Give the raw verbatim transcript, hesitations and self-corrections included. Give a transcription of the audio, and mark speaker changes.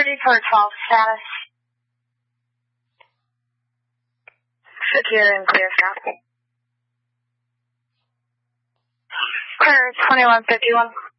Speaker 1: thirty-four twelve status. Secure and clear, copy. Clear twenty-one fifty-one.